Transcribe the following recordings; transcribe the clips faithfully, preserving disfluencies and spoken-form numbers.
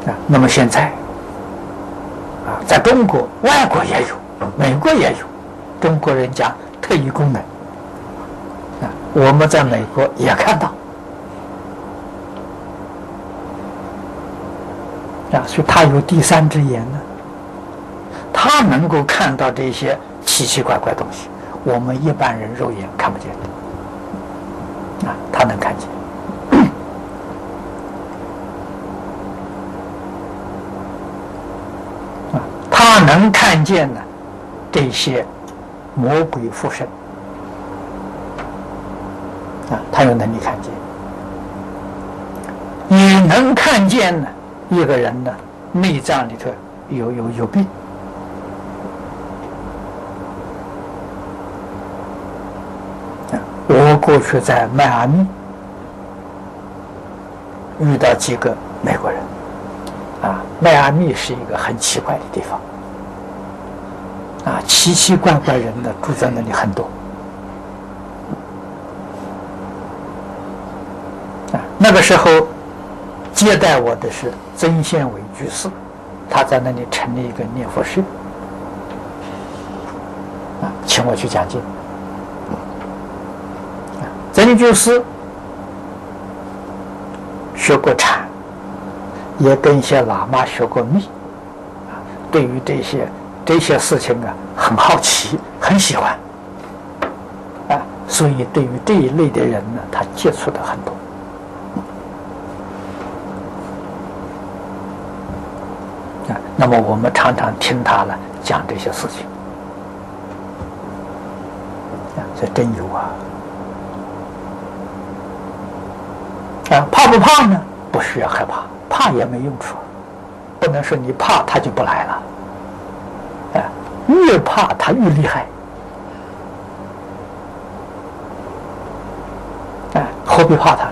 啊，那么现在啊，在中国、外国也有，美国也有，中国人讲特异功能啊，我们在美国也看到啊，所以他有第三只眼呢，他能够看到这些奇奇怪怪东西，我们一般人肉眼看不见的啊，他能看见。他能看见呢，这些魔鬼附身啊，他有能力看见，也能看见呢，一个人呢内脏里头有有有病啊。我过去在迈阿密遇到几个美国人啊，迈阿密是一个很奇怪的地方。啊，奇奇怪怪人呢住在那里很多。啊，那个时候接待我的是曾宪伟居士，他在那里成立一个念佛室，啊，请我去讲经。啊，曾居士学过禅，也跟一些喇嘛学过密，啊，对于这些。这些事情啊，很好奇，很喜欢，啊，所以对于这一类的人呢，他接触的很多。啊，那么我们常常听他呢讲这些事情，啊，这真有啊！啊，怕不怕呢？不需要害怕，怕也没用处，不能说你怕他就不来了。越怕他越厉害，哎，何必怕他？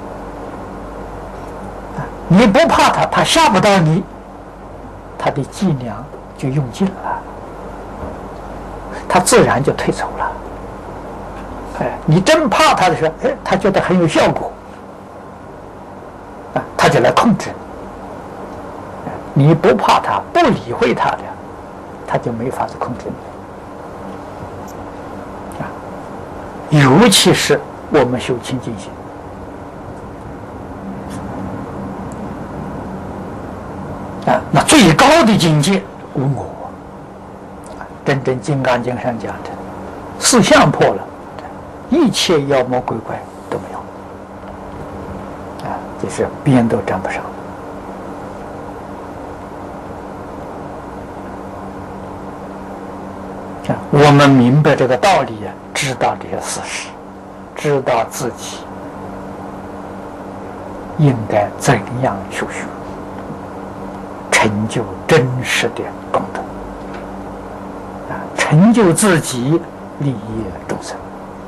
你不怕他，他吓不到你，他的伎俩就用尽了，他自然就退走了。哎，你真怕他的时候，哎，他觉得很有效果，啊，他就来控制你。你不怕他，不理会他的。他就没法子控制你啊！尤其是我们修清净心啊，那最高的境界无我。真正《金刚经》上讲的，四相破了，一切妖魔鬼怪都没有啊，就是边都沾不上。我们明白这个道理啊，知道这些事实，知道自己应该怎样修学，成就真实的功德啊，成就自己，利益众生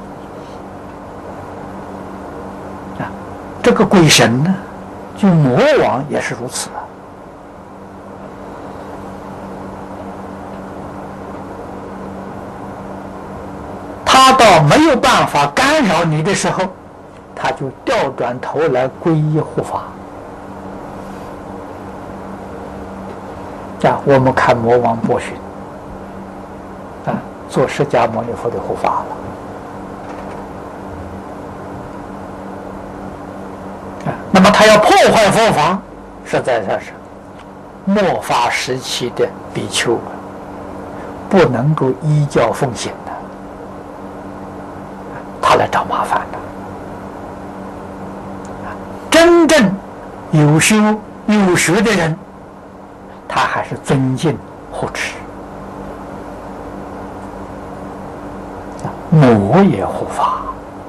啊。这个鬼神呢，就魔王也是如此啊。他到没有办法干扰你的时候，他就调转头来皈依护法。啊，我们看魔王波旬，啊，做释迦牟尼佛的护法了。啊，那么他要破坏佛法，实在是末法时期的比丘不能够依教奉行的。他来找麻烦的，真正有修有学的人，他还是尊敬护持，魔也护法，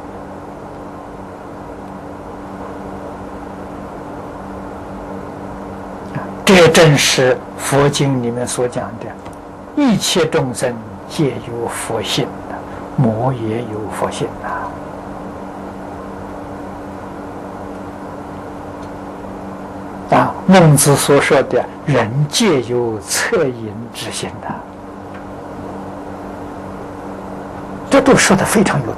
这正是佛经里面所讲的，一切众生皆有佛性。魔也有佛性啊！啊，孟子所说的“人皆有恻隐之心”呐，这都说的非常有道